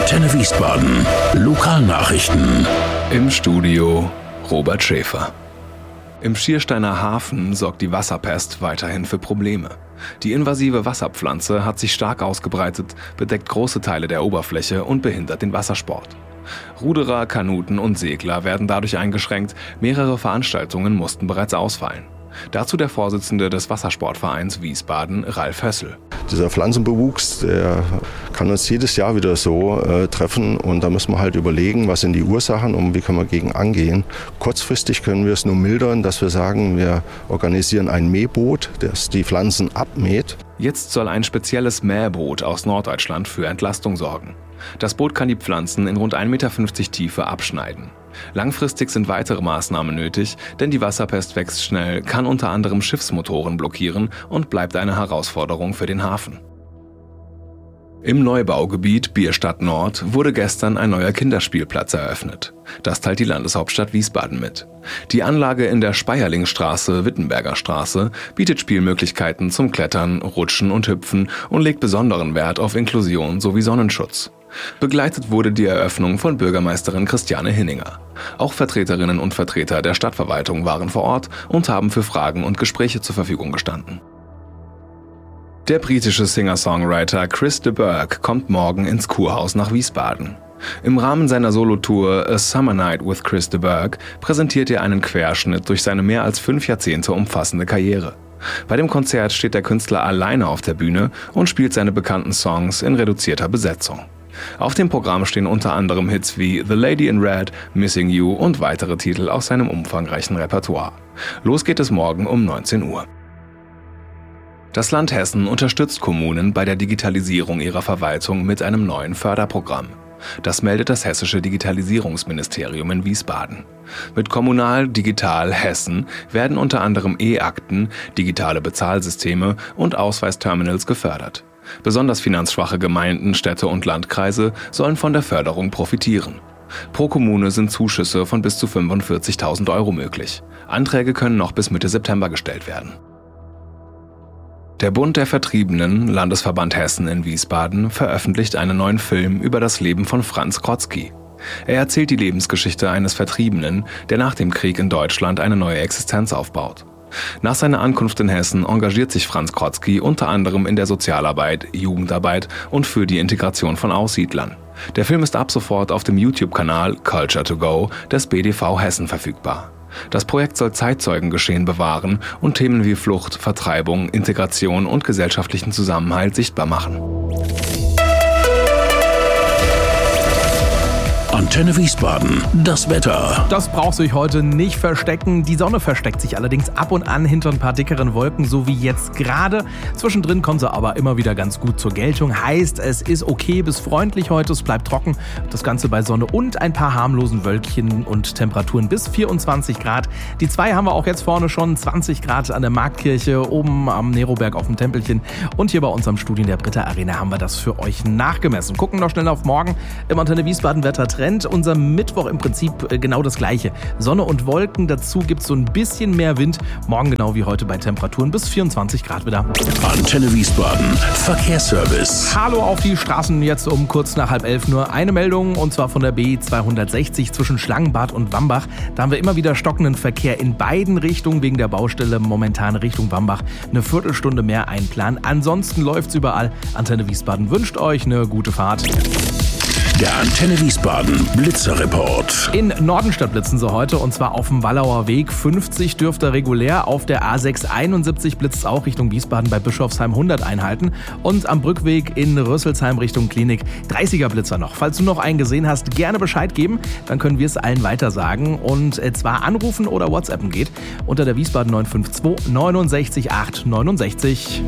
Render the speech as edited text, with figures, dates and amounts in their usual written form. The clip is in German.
Antenne Wiesbaden. Lokalnachrichten. Im Studio Robert Schäfer. Im Schiersteiner Hafen sorgt die Wasserpest weiterhin für Probleme. Die invasive Wasserpflanze hat sich stark ausgebreitet, bedeckt große Teile der Oberfläche und behindert den Wassersport. Ruderer, Kanuten und Segler werden dadurch eingeschränkt, mehrere Veranstaltungen mussten bereits ausfallen. Dazu der Vorsitzende des Wassersportvereins Wiesbaden, Ralf Hössel. Dieser Pflanzenbewuchs, der kann uns jedes Jahr wieder so treffen und da müssen wir halt überlegen, was sind die Ursachen und wie können wir gegen angehen. Kurzfristig können wir es nur mildern, dass wir sagen, wir organisieren ein Mähboot, das die Pflanzen abmäht. Jetzt soll ein spezielles Mähboot aus Norddeutschland für Entlastung sorgen. Das Boot kann die Pflanzen in rund 1,50 Meter Tiefe abschneiden. Langfristig sind weitere Maßnahmen nötig, denn die Wasserpest wächst schnell, kann unter anderem Schiffsmotoren blockieren und bleibt eine Herausforderung für den Hafen. Im Neubaugebiet Bierstadt Nord wurde gestern ein neuer Kinderspielplatz eröffnet. Das teilt die Landeshauptstadt Wiesbaden mit. Die Anlage in der Speierlingstraße, Wittenberger Straße, bietet Spielmöglichkeiten zum Klettern, Rutschen und Hüpfen und legt besonderen Wert auf Inklusion sowie Sonnenschutz. Begleitet wurde die Eröffnung von Bürgermeisterin Christiane Hinninger. Auch Vertreterinnen und Vertreter der Stadtverwaltung waren vor Ort und haben für Fragen und Gespräche zur Verfügung gestanden. Der britische Singer-Songwriter Chris de Burgh kommt morgen ins Kurhaus nach Wiesbaden. Im Rahmen seiner Solotour A Summer Night with Chris de Burgh präsentiert er einen Querschnitt durch seine mehr als 5 Jahrzehnte umfassende Karriere. Bei dem Konzert steht der Künstler alleine auf der Bühne und spielt seine bekannten Songs in reduzierter Besetzung. Auf dem Programm stehen unter anderem Hits wie The Lady in Red, Missing You und weitere Titel aus seinem umfangreichen Repertoire. Los geht es morgen um 19 Uhr. Das Land Hessen unterstützt Kommunen bei der Digitalisierung ihrer Verwaltung mit einem neuen Förderprogramm. Das meldet das Hessische Digitalisierungsministerium in Wiesbaden. Mit Kommunal Digital Hessen werden unter anderem E-Akten, digitale Bezahlsysteme und Ausweisterminals gefördert. Besonders finanzschwache Gemeinden, Städte und Landkreise sollen von der Förderung profitieren. Pro Kommune sind Zuschüsse von bis zu 45.000 € möglich. Anträge können noch bis Mitte September gestellt werden. Der Bund der Vertriebenen, Landesverband Hessen in Wiesbaden, veröffentlicht einen neuen Film über das Leben von Franz Krotzki. Er erzählt die Lebensgeschichte eines Vertriebenen, der nach dem Krieg in Deutschland eine neue Existenz aufbaut. Nach seiner Ankunft in Hessen engagiert sich Franz Krotzki unter anderem in der Sozialarbeit, Jugendarbeit und für die Integration von Aussiedlern. Der Film ist ab sofort auf dem YouTube-Kanal Culture to Go des BDV Hessen verfügbar. Das Projekt soll Zeitzeugengeschehen bewahren und Themen wie Flucht, Vertreibung, Integration und gesellschaftlichen Zusammenhalt sichtbar machen. Antenne Wiesbaden, das Wetter. Das braucht sich heute nicht verstecken. Die Sonne versteckt sich allerdings ab und an hinter ein paar dickeren Wolken, so wie jetzt gerade. Zwischendrin kommt sie aber immer wieder ganz gut zur Geltung. Heißt, es ist okay bis freundlich heute, es bleibt trocken. Das Ganze bei Sonne und ein paar harmlosen Wölkchen und Temperaturen bis 24 Grad. Die 2 haben wir auch jetzt vorne schon, 20 Grad an der Marktkirche, oben am Neroberg auf dem Tempelchen. Und hier bei uns am Studio in der Britta Arena haben wir das für euch nachgemessen. Gucken noch schnell auf morgen im Antenne Wiesbaden Wettertrend. Unser Mittwoch im Prinzip genau das Gleiche. Sonne und Wolken, dazu gibt es so ein bisschen mehr Wind. Morgen genau wie heute bei Temperaturen bis 24 Grad wieder. Antenne Wiesbaden, Verkehrsservice. Hallo auf die Straßen, jetzt um kurz nach 10:30 nur eine Meldung und zwar von der B260 zwischen Schlangenbad und Wambach. Da haben wir immer wieder stockenden Verkehr in beiden Richtungen wegen der Baustelle momentan Richtung Wambach. Eine Viertelstunde mehr einplanen. Ansonsten läuft's überall. Antenne Wiesbaden wünscht euch eine gute Fahrt. Der Antenne Wiesbaden Blitzerreport. In Nordenstadt blitzen sie heute und zwar auf dem Wallauer Weg. 50 dürfte regulär. Auf der A6 71 blitzt es auch Richtung Wiesbaden bei Bischofsheim 100 Einheiten. Und am Brückweg in Rüsselsheim Richtung Klinik 30er Blitzer noch. Falls du noch einen gesehen hast, gerne Bescheid geben. Dann können wir es allen weiter sagen. Und zwar anrufen oder WhatsAppen geht unter der Wiesbaden 952 69 8 69.